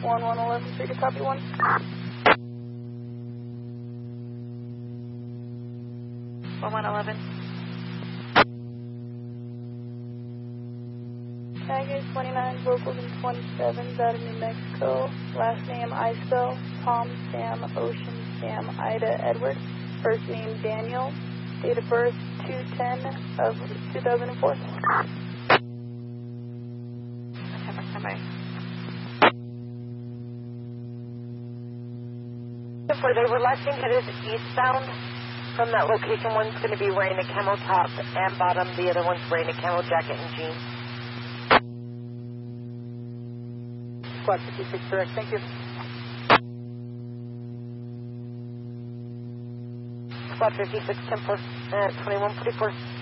1111, 3 to copy 1. Baggage 29, vocals and 27, out of New Mexico. Last name Iso, Tom, Sam, Ocean, Sam, Ida, Edward. First name Daniel. Date of birth 2/10 of 2004. For they were left headed eastbound from that location. One's going to be wearing a camo top and bottom. The other one's wearing a camo jacket and jeans. Squad 56 direct, thank you. Squad 56, 10-4, 2144.